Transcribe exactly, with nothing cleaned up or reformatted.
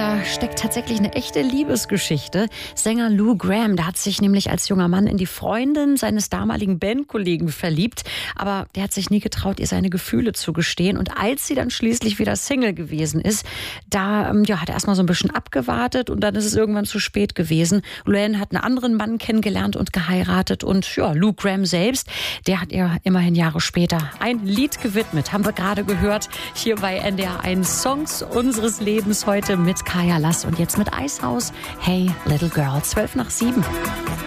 Da steckt tatsächlich eine echte Liebesgeschichte. Sänger Lou Gramm, der hat sich nämlich als junger Mann in die Freundin seines damaligen Bandkollegen verliebt. Aber der hat sich nie getraut, ihr seine Gefühle zu gestehen. Und als sie dann schließlich wieder Single gewesen ist, da ja, hat er erstmal so ein bisschen abgewartet und dann ist es irgendwann zu spät gewesen. Luann hat einen anderen Mann kennengelernt und geheiratet. Und ja, Lou Gramm selbst, der hat ihr immerhin Jahre später ein Lied gewidmet. Haben wir gerade gehört, hier bei N D R eins Songs unseres Lebens heute mit Kaya Lass und jetzt mit Eishaus. Hey, Little Girl, zwölf nach sieben.